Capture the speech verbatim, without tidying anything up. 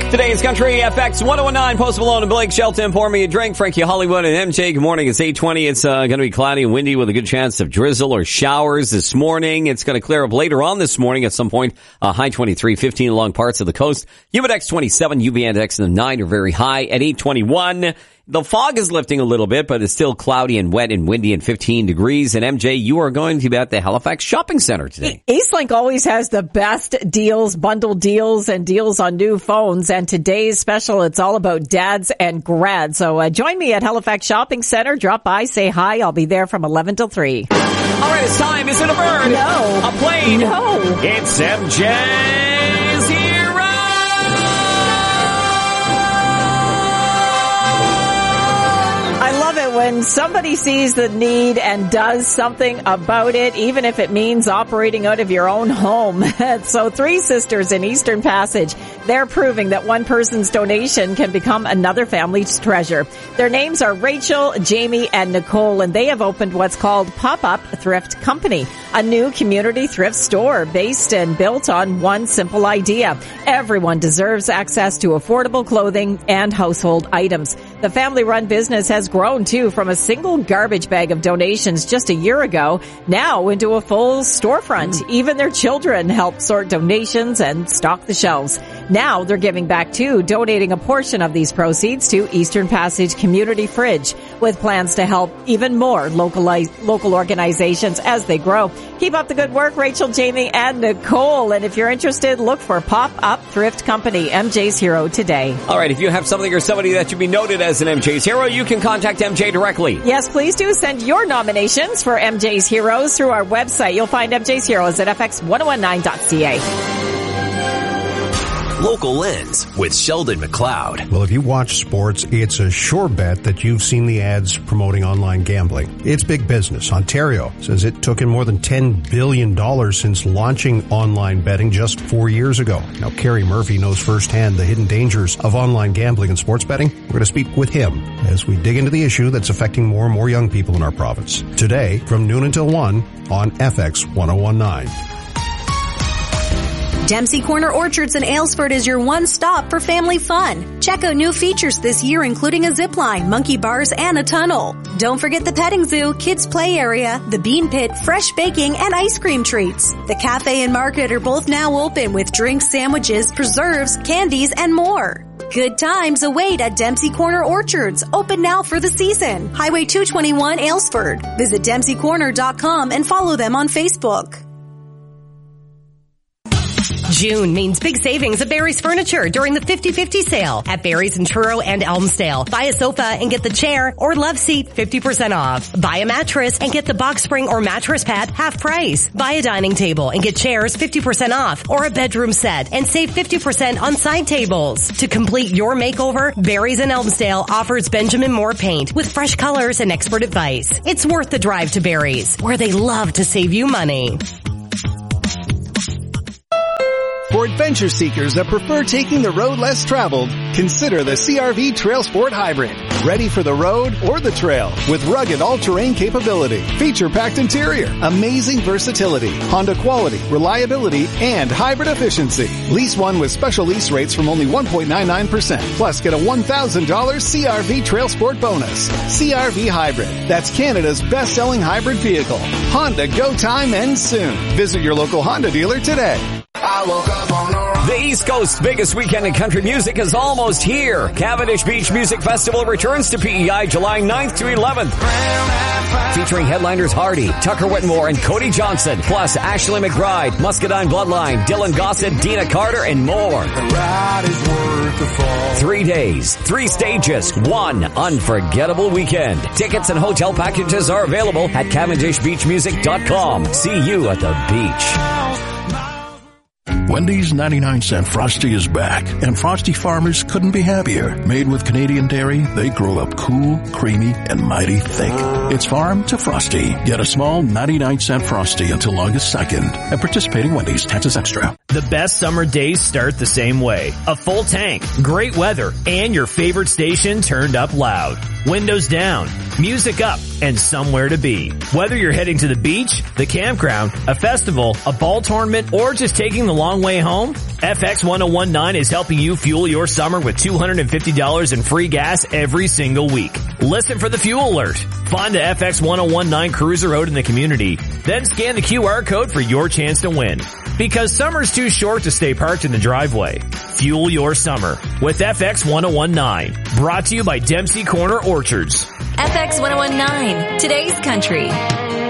Today's Country F X one oh nine, Post Malone and Blake Shelton. Pour me a drink. Frankie Hollywood and M J. Good morning. It's eight twenty. It's uh, going to be cloudy and windy with a good chance of drizzle or showers this morning. It's going to clear up later on this morning at some point. Uh, high twenty-three, fifteen along parts of the coast. Humidex twenty-seven, U V index in the nine are very high at eight twenty-one. The fog is lifting a little bit, but it's still cloudy and wet and windy and fifteen degrees. And M J, you are going to be at the Halifax Shopping Center today. Eastlink always has the best deals, bundle deals, and deals on new phones. And today's special, it's all about dads and grads. So uh, join me at Halifax Shopping Center. Drop by, say hi. I'll be there from eleven till three. All right, it's time. Is it a bird? No. A plane? No. It's M J's Hero. I love it when somebody sees the need and does something about it, even if it means operating out of your own home. So Three Sisters in Eastern Passage, they're proving that one person's donation can become another family's treasure. Their names are Rachel, Jamie, and Nicole, and they have opened what's called Pop-Up Thrift Company, a new community thrift store based and built on one simple idea. Everyone deserves access to affordable clothing and household items. The family-run business has grown, too, from a single garbage bag of donations just a year ago, now into a full storefront. Mm. Even their children help sort donations and stock the shelves. Now they're giving back, too, donating a portion of these proceeds to Eastern Passage Community Fridge, with plans to help even more localize, local organizations as they grow. Keep up the good work, Rachel, Jamie, and Nicole. And if you're interested, look for Pop-Up Thrift Company, M J's Hero today. All right, if you have something or somebody that should be noted as an M J's Hero, you can contact M J directly. Yes, please do send your nominations for M J's Heroes through our website. You'll find M J's Heroes at f x ten nineteen dot c a. Local Lens with Sheldon McLeod. Well, if you watch sports, it's a sure bet that you've seen the ads promoting online gambling. It's big business. Ontario says it took in more than ten billion dollars since launching online betting just four years ago. Now, Kerry Murphy knows firsthand the hidden dangers of online gambling and sports betting. We're going to speak with him as we dig into the issue that's affecting more and more young people in our province. Today, from noon until one on F X ten nineteen. Dempsey Corner Orchards in Aylesford is your one stop for family fun. Check out new features this year, including a zip line, monkey bars, and a tunnel. Don't forget the petting zoo, kids play area, the bean pit, fresh baking, and ice cream treats. The cafe and market are both now open with drinks, sandwiches, preserves, candies, and more. Good times await at Dempsey Corner Orchards, open now for the season. Highway two twenty-one, Aylesford. Visit dempsey corner dot com and follow them on Facebook. June means big savings at Barry's Furniture during the fifty fifty sale at Barry's in Truro and Elmsdale. Buy a sofa and get the chair or love seat fifty percent off. Buy a mattress and get the box spring or mattress pad half price. Buy a dining table and get chairs fifty percent off, or a bedroom set and save fifty percent on side tables. To complete your makeover, Barry's in Elmsdale offers Benjamin Moore paint with fresh colors and expert advice. It's worth the drive to Barry's, where they love to save you money. For adventure seekers that prefer taking the road less traveled, consider the C R V Trail Sport Hybrid. Ready for the road or the trail with rugged all-terrain capability, feature-packed interior, amazing versatility, Honda quality, reliability, and hybrid efficiency. Lease one with special lease rates from only one point nine nine percent. Plus, get a one thousand dollars C R V Trail Sport bonus. C R V Hybrid. That's Canada's best-selling hybrid vehicle. Honda Go Time ends soon. Visit your local Honda dealer today. I woke up on a the East Coast's biggest weekend in country music is almost here. Cavendish Beach Music Festival returns to P E I July ninth to eleventh. Featuring headliners Hardy, Tucker Whitmore, and Cody Johnson, plus Ashley McBride, Muscadine Bloodline, Dylan Gossett, Dina Carter, and more. Three days, three stages, one unforgettable weekend. Tickets and hotel packages are available at cavendish beach music dot com. See you at the beach. Wendy's ninety-nine cent Frosty is back, and Frosty farmers couldn't be happier. Made with Canadian dairy, they grow up cool, creamy, and mighty thick. It's farm to Frosty. Get a small ninety-nine cent Frosty until August second at participating Wendy's. Taxes extra. The best summer days start the same way. A full tank, great weather, and your favorite station turned up loud. windows down, music up, and somewhere to be. Whether you're heading to the beach, the campground, a festival, a ball tournament, or just taking the long way home, F X ten nineteen is helping you fuel your summer with two hundred fifty dollars in free gas every single week. Listen for the fuel alert. Find the F X ten nineteen cruiser road in the community. Then scan the Q R code for your chance to win. Because summer's too short to stay parked in the driveway. Fuel your summer with F X ten nineteen. Brought to you by Dempsey Corner Orchards. F X ten nineteen, today's country.